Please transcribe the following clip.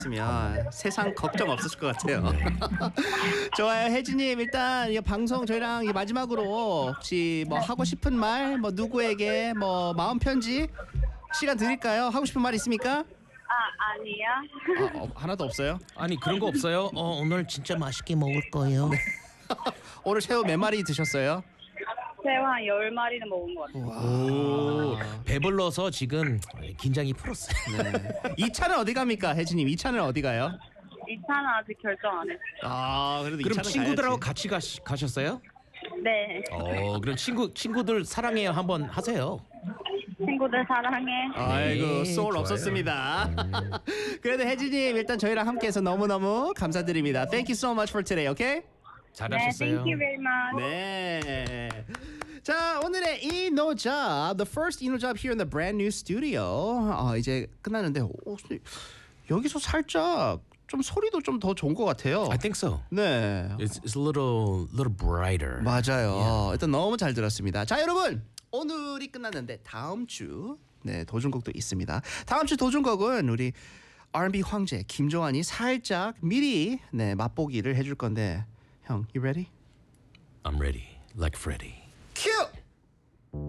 면 세상 걱정 없으실 것 같아요. 좋아요, 혜진님. 일단 이 방송 저희랑 이 마지막으로 혹시 뭐 하고 싶은 말, 뭐 누구에게 뭐 마음 편지 시간 드릴까요? 하고 싶은 말 있습니까? 아니요. 하나도 없어요. 아니 그런 거 없어요? 오늘 진짜 맛있게 먹을 거예요. 오늘 새우 몇 마리 드셨어요? 새우 한 10마리는 먹은 것 같아요. 오, 배불러서 지금 긴장이 풀었어요. 이 차는 어디 갑니까, 혜진님? 이 차는 어디 가요? 이 차는 아직 결정 안 했어요. 그래도 이 그럼 차는 친구들하고 가야지. 같이 가셨어요? 네. 그럼 친구들 사랑해요 한번 하세요. 친구들 사랑해. 아이고, 네, 소울 좋아요. 없었습니다. 그래도 혜진님 일단 저희랑 함께해서 너무너무 감사드립니다. Thank you so much for today, okay? 네, 잘하셨어요. thank you very much. 네. 자, 오늘의 이노잡, the first 이노잡 here in the brand new studio. 이제 끝났는데 여기서 살짝 좀 소리도 좀 더 좋은 것 같아요. I think so. 네. It's a little brighter. 맞아요. 일단 너무 잘 들었습니다. 자, 여러분. 오늘이 끝났는데 다음 주 도중곡도 있습니다. 다음 주 도중곡은 우리 R&B 황제 김종환이 살짝 미리 맛보기를 해줄 건데 형, you ready? I'm ready, like Freddy.